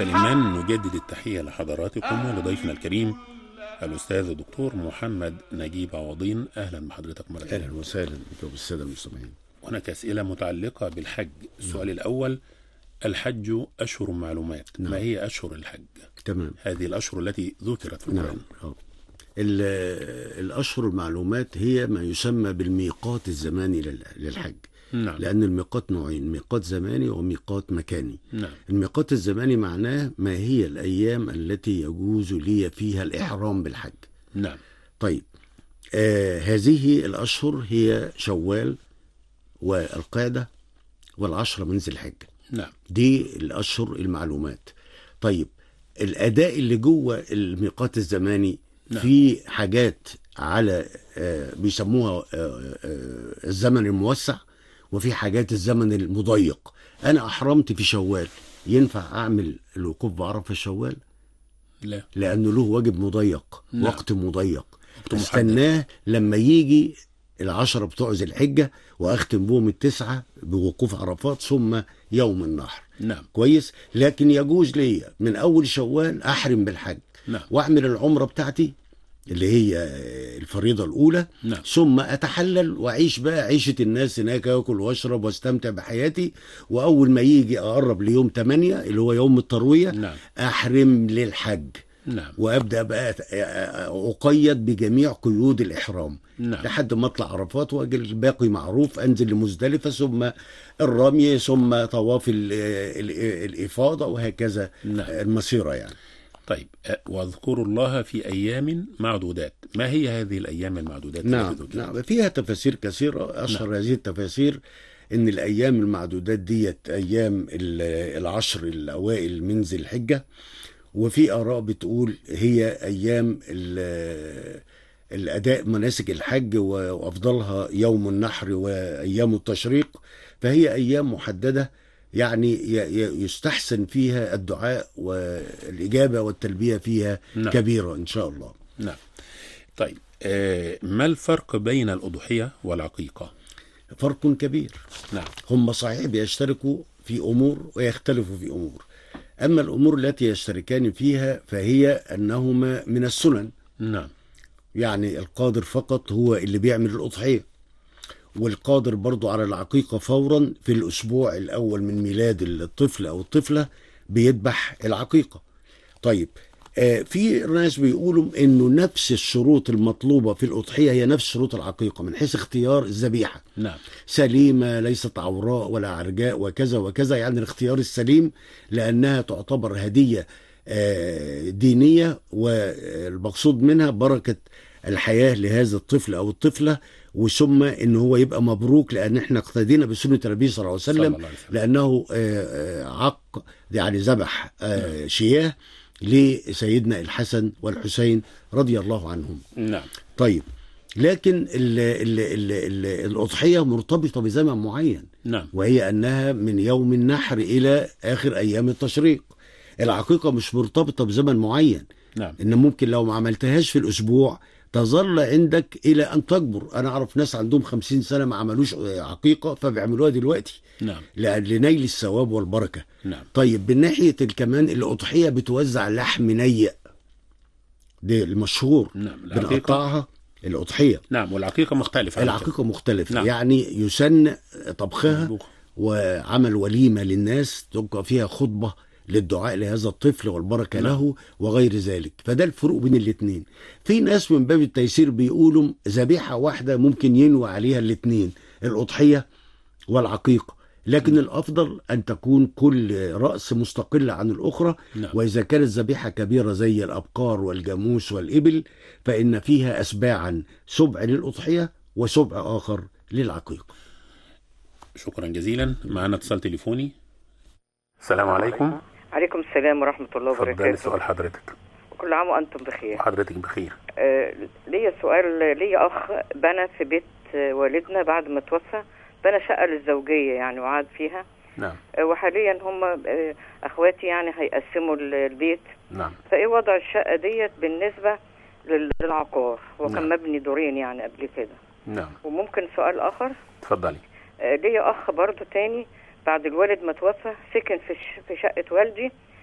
الإيمان نجدد التحية لحضراتكم ولضيفنا الكريم الأستاذ الدكتور محمد نجيب عوضين. أهلا بحضرتك مرة أهلا وسهلا بكم بالسادة المستمعين. هناك أسئلة متعلقة بالحج. السؤال الأول: الحج أشهر معلومات، ما هي أشهر الحج؟ تمام. هذه الأشهر التي ذكرت في القرآن. الأشهر المعلومات هي ما يسمى بالميقات الزماني للحج. نعم. لأن الميقات نوعين: ميقات زماني وميقات مكاني. نعم. الميقات الزماني معناه ما هي الأيام التي يجوز لي فيها الإحرام بالحج. نعم. طيب، هذه الأشهر هي شوال والقعدة والعشرة من ذي الحجة. نعم. دي الأشهر المعلومات. طيب، الأداء اللي جوه الميقات الزماني نعم. في حاجات على بيسموها الزمن الموسع، وفي حاجات الزمن المضيق. أنا أحرمت في شوال، ينفع أعمل الوقوف بعرفة في شوال؟ لا، لأنه له واجب مضيق. نعم. وقت مضيق، استناه استناه لما يجي العشرة بتوع ذي الحجة وأختم بهم التسعة بوقوف عرفات ثم يوم النحر. نعم. كويس. لكن يجوز لي من أول شوال أحرم بالحج. نعم. وأعمل العمرة بتاعتي اللي هي الفريضة الأولى. نعم. ثم أتحلل وأعيش بقى عيشة الناس هناك، أكل وأشرب واستمتع بحياتي. وأول ما يجي أقرب ليوم 8 اللي هو يوم التروية، نعم. أحرم للحج. نعم. وأبدأ بقى أقيد بجميع قيود الإحرام. نعم. لحد ما أطلع عرفات وأجل الباقي معروف. أنزل لمزدلفة ثم الرمي ثم طواف الإفاضة وهكذا. نعم. المسيرة يعني. طيب، واذكروا الله في أيام معدودات، ما هي هذه الأيام المعدودات؟ نعم. فيها تفاسير كثيرة. أشهر هذه التفاسير إن الأيام المعدودات ديت أيام العشر الأوائل من ذي الحجة. وفي آراء بتقول هي أيام الأداء مناسك الحج، وأفضلها يوم النحر وأيام التشريق. فهي أيام محددة يعني يستحسن فيها الدعاء والإجابة والتلبية فيها. نعم. كبيرة إن شاء الله. نعم. طيب، ما الفرق بين الأضحية والعقيقة؟ فرق كبير. نعم. هم صحيح بيشتركوا في أمور ويختلفوا في أمور. أما الأمور التي يشتركان فيها فهي أنهما من السنن. نعم. يعني القادر فقط هو اللي بيعمل الأضحية، والقادر برضو على العقيقة فورا في الأسبوع الأول من ميلاد الطفل أو الطفلة بيذبح العقيقة. طيب، في ناس بيقولوا انه نفس الشروط المطلوبة في الأضحية هي نفس شروط العقيقة من حيث اختيار الذبيحة. نعم. سليمة ليست عوراء ولا عرجاء وكذا وكذا، يعني الاختيار السليم، لأنها تعتبر هدية دينية، والمقصود منها بركة الحياة لهذا الطفل أو الطفلة، وثم إن هو يبقى مبروك، لأن احنا اقتدينا بسنة النبي صلى الله عليه وسلم لأنه عق يعني ذبح شياه لسيدنا الحسن والحسين رضي الله عنهم. نعم. طيب، لكن الأضحية مرتبطة بزمن معين. نعم. وهي أنها من يوم النحر إلى آخر أيام التشريق. العقيقة مش مرتبطة بزمن معين. نعم. إن ممكن لو ما عملتهاش في الأسبوع تظل عندك إلى أن تكبر. أنا أعرف ناس عندهم 50 سنة ما عملوش عقيقة فبيعملوها دلوقتي. نعم. لنيل الثواب والبركة. نعم. طيب، من ناحية كمان الأضحية بتوزع لحم نيء، ده المشهور. نعم. بنقطعها الأضحية. نعم. والعقيقة مختلفة. العقيقة مختلفة. نعم. يعني يسن طبخها وعمل وليمة للناس تبقى فيها خطبة للدعاء لهذا الطفل والبركة له وغير ذلك. فده الفروق بين الاثنين. في ناس من باب التيسير بيقولوا ذبيحة واحدة ممكن ينوي عليها الاثنين، الأضحية والعقيقة. لكن الأفضل أن تكون كل رأس مستقلة عن الأخرى. نعم. وإذا كانت ذبيحة كبيرة زي الأبقار والجاموس والإبل فإن فيها أسباعا، سبع للأضحية وسبع آخر للعقيقة. شكرا جزيلا. معنا اتصال تليفوني. السلام عليكم. عليكم السلام ورحمة الله وبركاته. اتفضلي سؤال حضرتك. كل عام وأنتم بخير. حضرتك بخير. ليا سؤال. ليا أخ بنى في بيت والدنا بعد ما توفى، بنى شقة للزوجية يعني وعاد فيها. نعم. وحاليا هم أخواتي يعني هيقسموا البيت. نعم. فإيه وضع الشقة ديت بالنسبة للعقار؟ هو كان نعم. مبني دورين يعني قبل كده. نعم. وممكن سؤال آخر؟ اتفضلي. ليا أخ برضو تاني بعد الوالد ما توفى سكن في شقة والدي